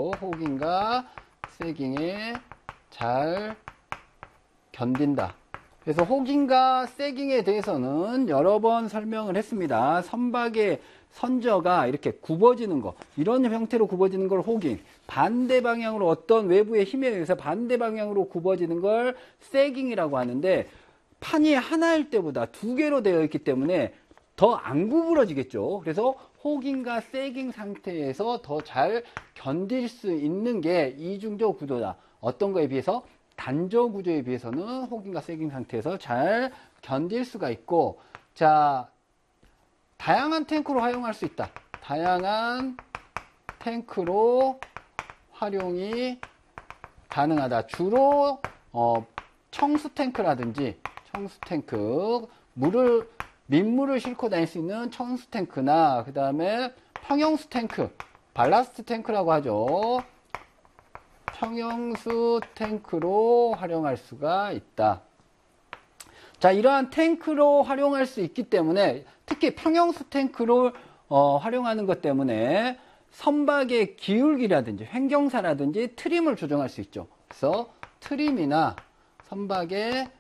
그죠? 호깅과 세깅에 잘 견딘다. 그래서 호깅과 세깅에 대해서는 여러 번 설명을 했습니다. 선박의 선저가 이렇게 굽어지는 거, 이런 형태로 굽어지는 걸 호깅, 반대 방향으로 어떤 외부의 힘에 의해서 반대 방향으로 굽어지는 걸 세깅이라고 하는데, 판이 하나일 때보다 두 개로 되어 있기 때문에 더 안 구부러지겠죠. 그래서 호깅과 세깅 상태에서 더 잘 견딜 수 있는 게 이중저 구조다. 어떤 거에 비해서? 단저 구조에 비해서는 호깅과 세깅 상태에서 잘 견딜 수가 있고, 자, 다양한 탱크로 활용할 수 있다. 다양한 탱크로 활용이 가능하다. 주로 청수 탱크라든지 청수 탱크, 민물을 싣고 다닐 수 있는 청수 탱크나, 그 다음에 평형수 탱크, 발라스트 탱크라고 하죠. 평형수 탱크로 활용할 수가 있다. 자, 이러한 탱크로 활용할 수 있기 때문에, 특히 평형수 탱크로 활용하는 것 때문에 선박의 기울기라든지 횡경사라든지 트림을 조정할 수 있죠. 그래서 트림이나 선박의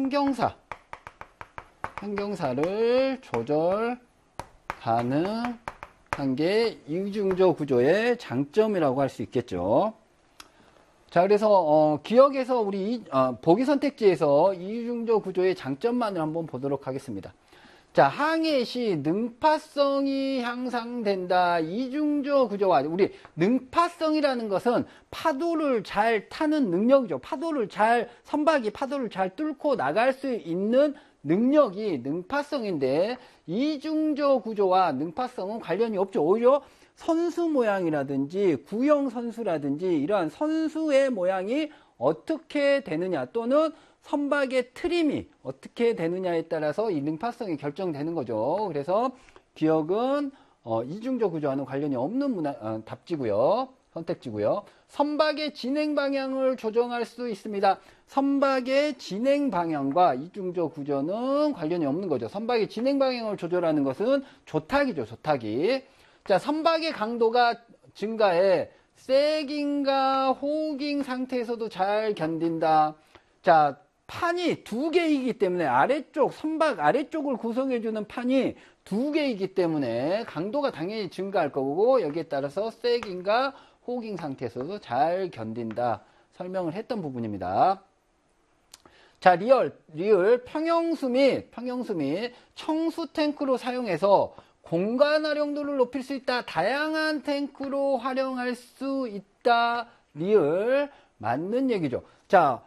횡경사를 조절 가능한 게 이중저 구조의 장점이라고 할 수 있겠죠. 자, 그래서 기억에서 우리 보기 선택지에서 이중저 구조의 장점만을 한번 보도록 하겠습니다. 자, 항해 시 능파성이 향상된다. 이중저 구조와, 우리 능파성이라는 것은 파도를 잘 타는 능력이죠. 선박이 파도를 잘 뚫고 나갈 수 있는 능력이 능파성인데, 이중저 구조와 능파성은 관련이 없죠. 오히려 선수 모양이라든지 구형 선수라든지 이러한 선수의 모양이 어떻게 되느냐, 또는 선박의 트림이 어떻게 되느냐에 따라서 이 능파성이 결정되는 거죠. 그래서 기억은 이중저 구조와는 관련이 없는 답지고요. 선택지고요. 선박의 진행 방향을 조정할 수 있습니다. 선박의 진행 방향과 이중저 구조는 관련이 없는 거죠. 선박의 진행 방향을 조절하는 것은 조타기죠. 조타기. 자, 선박의 강도가 증가해 세깅과 호깅 상태에서도 잘 견딘다. 자, 판이 두 개이기 때문에 선박 아래쪽을 구성해주는 판이 두 개이기 때문에 강도가 당연히 증가할 거고, 여기에 따라서 세깅과 호깅 상태에서도 잘 견딘다. 설명을 했던 부분입니다. 자, 리얼 평형수 및 청수 탱크로 사용해서 공간 활용도를 높일 수 있다. 다양한 탱크로 활용할 수 있다. 리얼 맞는 얘기죠. 자,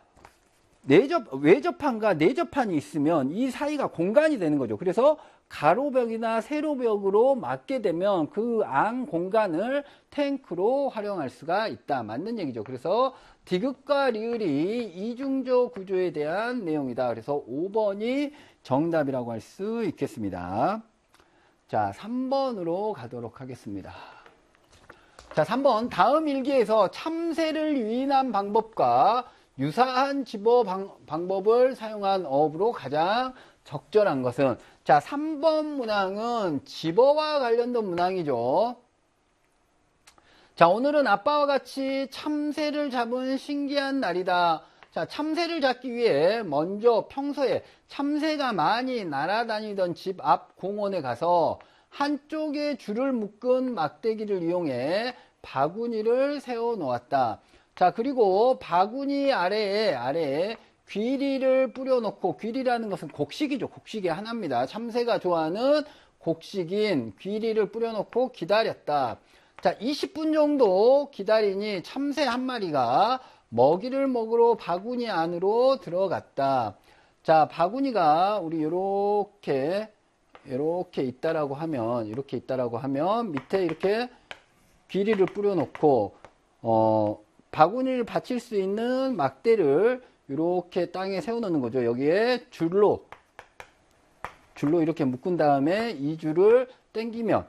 외접판과 내접판이 있으면 이 사이가 공간이 되는 거죠. 그래서 가로벽이나 세로벽으로 막게 되면 그 안 공간을 탱크로 활용할 수가 있다. 맞는 얘기죠. 그래서 디귿과 리을이 이중저 구조에 대한 내용이다. 그래서 5번이 정답이라고 할 수 있겠습니다. 자, 3번으로 가도록 하겠습니다. 자, 3번. 다음 일기에서 참새를 유인한 방법과 유사한 집어 방법을 사용한 어업으로 가장 적절한 것은, 자, 3번 문항은 집어와 관련된 문항이죠. 자, 오늘은 아빠와 같이 참새를 잡은 신기한 날이다. 자, 참새를 잡기 위해 먼저 평소에 참새가 많이 날아다니던 집 앞 공원에 가서 한쪽에 줄을 묶은 막대기를 이용해 바구니를 세워 놓았다. 자, 그리고 바구니 아래에 귀리를 뿌려놓고, 귀리라는 것은 곡식이죠. 곡식의 하나입니다. 참새가 좋아하는 곡식인 귀리를 뿌려놓고 기다렸다. 자, 20분 정도 기다리니 참새 한 마리가 먹이를 먹으러 바구니 안으로 들어갔다. 자, 바구니가 우리 이렇게 있다라고 하면 밑에 이렇게 귀리를 뿌려놓고 바구니를 받칠 수 있는 막대를 이렇게 땅에 세워놓는 거죠. 여기에 줄로 이렇게 묶은 다음에 이 줄을 당기면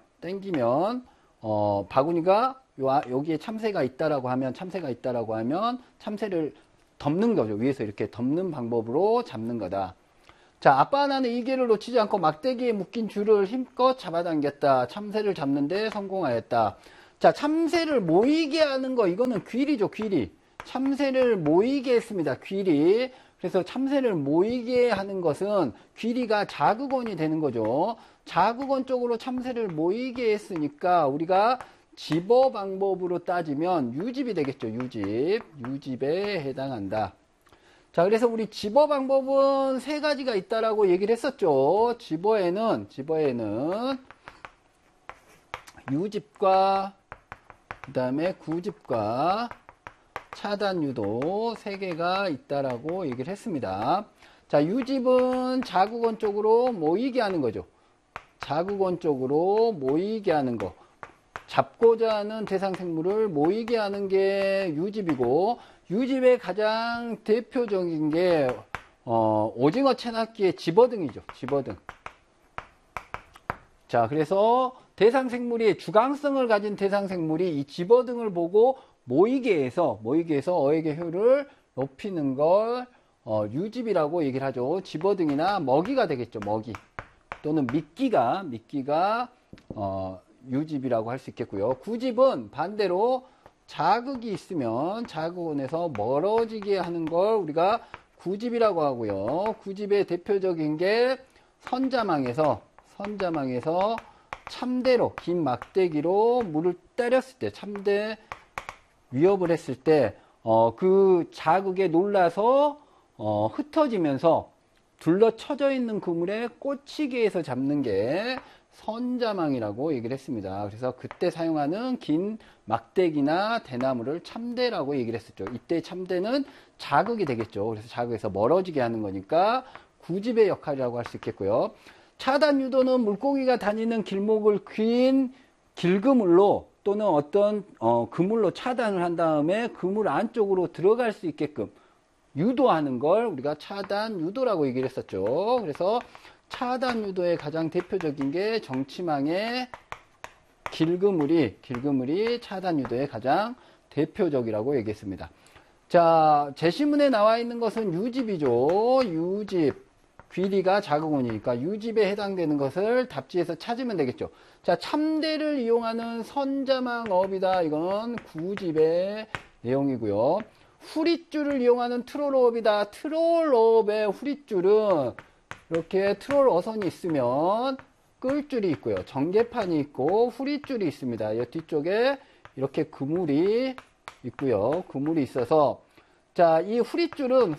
바구니가 여기에 참새가 있다라고 하면 참새를 덮는 거죠. 위에서 이렇게 덮는 방법으로 잡는 거다. 자, 아빠 하나는 이 기회를 놓치지 않고 막대기에 묶인 줄을 힘껏 잡아당겼다. 참새를 잡는데 성공하였다. 자, 참새를 모이게 하는 거, 이거는 귀리죠, 귀리. 참새를 모이게 했습니다, 귀리. 그래서 참새를 모이게 하는 것은 귀리가 자극원이 되는 거죠. 자극원 쪽으로 참새를 모이게 했으니까 우리가 집어 방법으로 따지면 유집이 되겠죠, 유집. 유집에 해당한다. 자, 그래서 우리 집어 방법은 세 가지가 있다라고 얘기를 했었죠. 집어에는 유집과 그 다음에 구집과 차단 유도 세 개가 있다라고 얘기를 했습니다. 자, 유집은 자극원 쪽으로 모이게 하는 거죠. 자극원 쪽으로 모이게 하는 거. 잡고자 하는 대상 생물을 모이게 하는 게 유집이고, 유집의 가장 대표적인 게 오징어 채낚기의 집어등이죠. 집어등. 자, 그래서 대상 생물이 주강성을 가진 대상 생물이 이 집어등을 보고 모이게 해서 어획의 효율을 높이는 걸 유집이라고 얘기를 하죠. 집어등이나 먹이가 되겠죠. 먹이 또는 미끼가 유집이라고 할 수 있겠고요. 구집은 반대로 자극이 있으면 자극원에서 멀어지게 하는 걸 우리가 구집이라고 하고요. 구집의 대표적인 게 선자망에서 참대로 긴 막대기로 물을 때렸을 때, 참대 위협을 했을 때 그 자극에 놀라서 흩어지면서 둘러쳐져 있는 그물에 꽂히게 해서 잡는 게 선자망이라고 얘기를 했습니다. 그래서 그때 사용하는 긴 막대기나 대나무를 참대라고 얘기를 했었죠. 이때 참대는 자극이 되겠죠. 그래서 자극에서 멀어지게 하는 거니까 구집의 역할이라고 할 수 있겠고요. 차단 유도는 물고기가 다니는 길목을 긴 길그물로 또는 어떤 그물로 차단을 한 다음에 그물 안쪽으로 들어갈 수 있게끔 유도하는 걸 우리가 차단 유도라고 얘기를 했었죠. 그래서 차단 유도의 가장 대표적인 게 정치망의 길그물이 차단 유도의 가장 대표적이라고 얘기했습니다. 자, 제시문에 나와 있는 것은 유집이죠. 유집. 귀리가 자극원이니까 유집에 해당되는 것을 답지에서 찾으면 되겠죠. 자, 참대를 이용하는 선자망어업이다. 이건 구집의 내용이고요. 후릿줄을 이용하는 트롤어업이다. 트롤어업의 후릿줄은 이렇게 트롤 어선이 있으면 끌줄이 있고요. 전개판이 있고 후릿줄이 있습니다. 이 뒤쪽에 이렇게 그물이 있고요. 그물이 있어서 자, 이 후릿줄은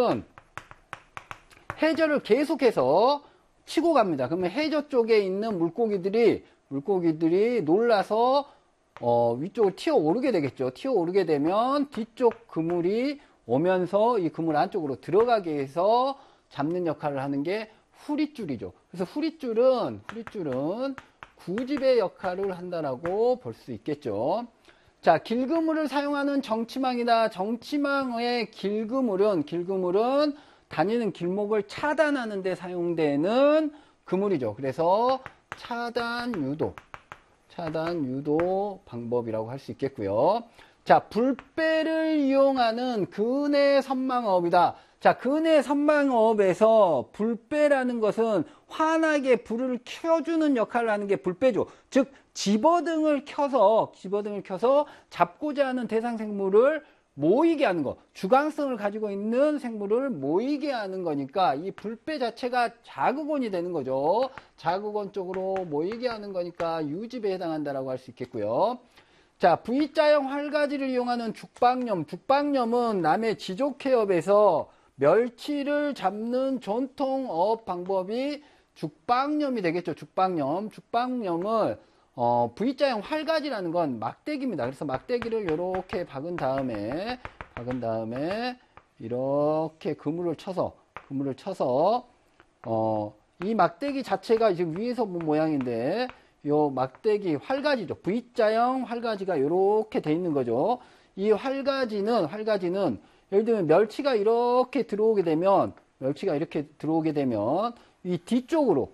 해저를 계속해서 치고 갑니다. 그러면 해저 쪽에 있는 물고기들이 놀라서 위쪽으로 튀어 오르게 되겠죠. 튀어 오르게 되면 뒤쪽 그물이 오면서 이 그물 안쪽으로 들어가게 해서 잡는 역할을 하는 게 후릿줄이죠. 그래서 후릿줄은 구집의 역할을 한다라고 볼 수 있겠죠. 자, 길그물을 사용하는 정치망이다. 정치망의 길그물은 다니는 길목을 차단하는 데 사용되는 그물이죠. 그래서 차단 유도 방법이라고 할 수 있겠고요. 자, 불배를 이용하는 근해 선망어업이다. 자, 근해 선망어업에서 불배라는 것은 환하게 불을 켜주는 역할을 하는 게 불배죠. 즉, 집어등을 켜서 잡고자 하는 대상 생물을 모이게 하는 거, 주강성을 가지고 있는 생물을 모이게 하는 거니까 이 불배 자체가 자극원이 되는 거죠. 자극원 쪽으로 모이게 하는 거니까 유집에 해당한다라고 할 수 있겠고요. 자, V자형 활가지를 이용하는 죽방염은 남해 지족해협에서 멸치를 잡는 전통 어업 방법이 죽방염이 되겠죠. 죽방염을 V자형 활가지라는 건 막대기입니다. 그래서 막대기를 이렇게 박은 다음에 이렇게 그물을 쳐서 이 막대기 자체가 지금 위에서 본 모양인데 요 막대기 활가지죠. V자형 활가지가 이렇게 돼 있는 거죠. 이 활가지는 예를 들면 멸치가 이렇게 들어오게 되면 이 뒤쪽으로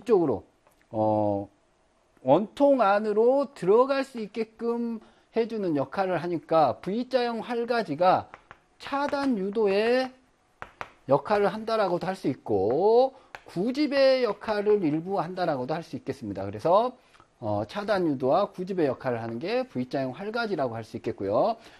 원통 안으로 들어갈 수 있게끔 해주는 역할을 하니까 V자형 활가지가 차단 유도의 역할을 한다라고도 할 수 있고 구집의 역할을 일부 한다라고도 할 수 있겠습니다. 그래서 차단 유도와 구집의 역할을 하는 게 V자형 활가지라고 할 수 있겠고요.